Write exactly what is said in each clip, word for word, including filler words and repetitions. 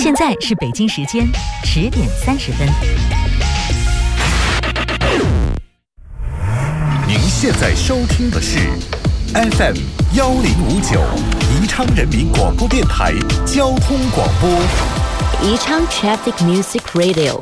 现在是北京时间十点三十分。 您现在收听的是 F M 幺零五九宜昌人民广播电台交通广播。 宜昌 Traffic Music Radio。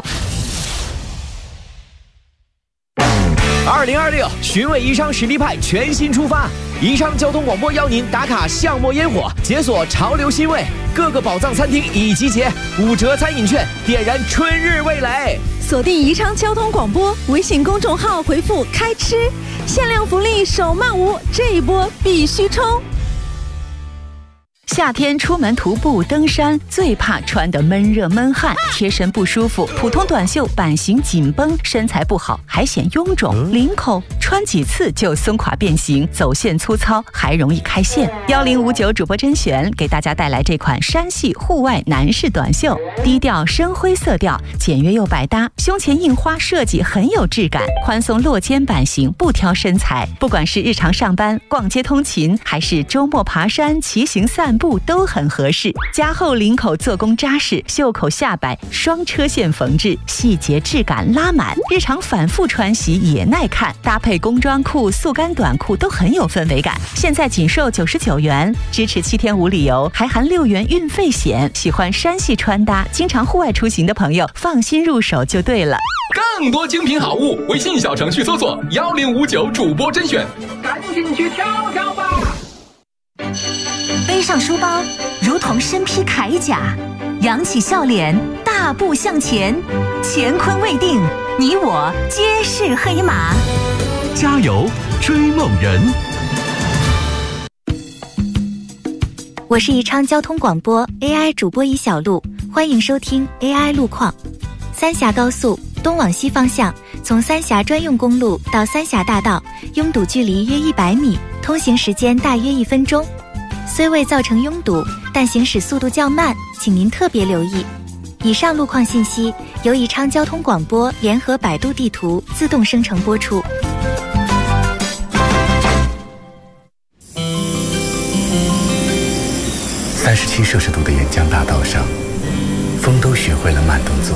二零二六寻味宜昌实力派全新出发，宜昌交通广播邀您打卡巷陌烟火，解锁潮流新味，各个宝藏餐厅已集结，五折餐饮券点燃春日味蕾。 锁定宜昌交通广播微信公众号，回复开吃，限量福利手慢无，这一波必须冲！ 夏天出门徒步登山，最怕穿得闷热闷汗，贴身不舒服。普通短袖版型紧绷，身材不好还显臃肿，领口穿几次就松垮变形，走线粗糙，还容易开线。幺零五九主播甄选给大家带来这款山系户外男士短袖，低调深灰色调，简约又百搭，胸前印花设计很有质感，宽松落肩版型不挑身材，不管是日常上班、逛街通勤，还是周末爬山、骑行散步都很合适。加厚领口做工扎实，袖口下摆双车线缝制，细节质感拉满，日常反复穿洗也耐看，搭配工装裤、速干短裤都很有氛围感。现在仅售九十九元，支持七天无理由，还含六元运费险。喜欢山系穿搭、经常户外出行的朋友，放心入手就对了。 更多精品好物，微信小程序搜索幺零五九主播甄选， 赶紧去挑挑吧。 背上书包，如同身披铠甲，扬起笑脸，大步向前，乾坤未定，你我皆是黑马。 加油，追梦人！ 我是宜昌交通广播 A I 主播一小路，欢迎收听 A I 路况。三峡高速东往西方向，从三峡专用公路到三峡大道，拥堵距离约一百米，通行时间大约一分钟。虽未造成拥堵，但行驶速度较慢，请您特别留意。以上路况信息由宜昌交通广播联合百度地图自动生成播出。 三十七摄氏度的沿江大道上，风都学会了慢动作。